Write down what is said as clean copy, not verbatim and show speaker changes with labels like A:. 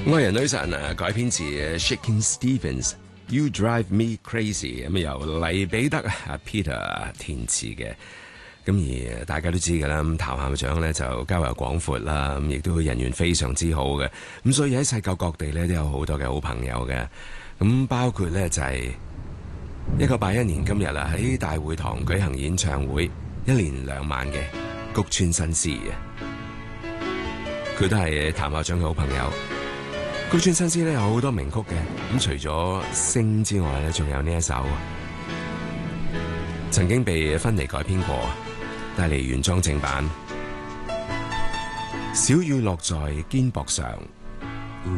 A: 愛人女神啊，改編自 Shakin' Stevens，You Drive Me Crazy， 咁由黎彼得啊 Peter 填詞嘅。咁而大家都知㗎啦，咁譚校長咧就交遊廣闊啦，咁亦都人緣非常之好嘅，咁所以喺世界各地咧都有好多嘅好朋友嘅。咁包括咧就係1981年今日啊，喺大會堂舉行演唱會，一連2晚嘅谷村新司嘅，佢都係譚校長嘅好朋友。谷村新司咧有好多名曲嘅，咁除咗星之外咧，仲有呢一首曾經被芬妮改編過，帶嚟原裝正版。小雨落在肩膊上。